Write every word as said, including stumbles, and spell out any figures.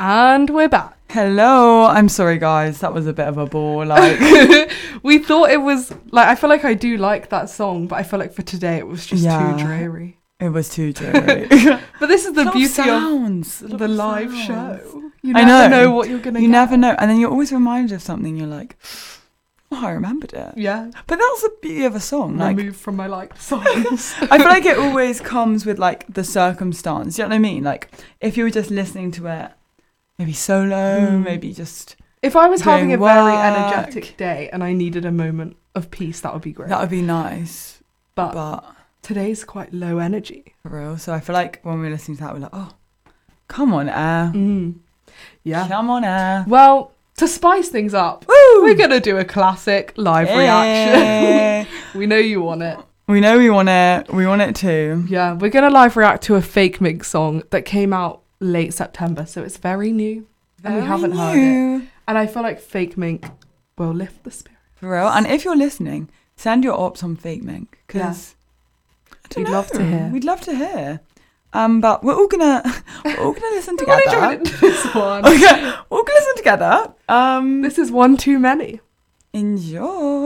And we're back. Hello. I'm sorry, guys. That was a bit of a bore. Like, we thought it was like, I feel like I do like that song, but I feel like for today it was just yeah, too dreary. It was too dreary. But this is the beauty of, sounds, of the live sounds. show. You never I know. know what you're gonna. You get. never know, and then you're always reminded of something. You're like, oh, I remembered it. Yeah. But that's the beauty of a song. Like, like, move from my liked songs. I feel like it always comes with like the circumstance. You know what I mean? Like if you were just listening to it, maybe solo, mm. maybe just. If I was having a work. very energetic day and I needed a moment of peace, that would be great. That would be nice. But, but today's quite low energy. For real. So I feel like when we're listening to that, we're like, oh, come on, Air. Mm. Yeah. Come on, Air. Well, to spice things up, Woo! We're going to do a classic live yeah. reaction. We know you want it. We know we want it. We want it too. Yeah, we're going to live react to a Fake Mink song that came out late September. So it's very new. And very we haven't new. heard it. And I feel like Fake Mink will lift the spirit. For real. And if you're listening, send your ops on Fake Mink. Because yeah. we'd know. love to hear. We'd love to hear. Um, but we're all gonna we're all gonna listen together. We're gonna join this one. Okay, we're all gonna listen together. Um, this is one too many. Enjoy.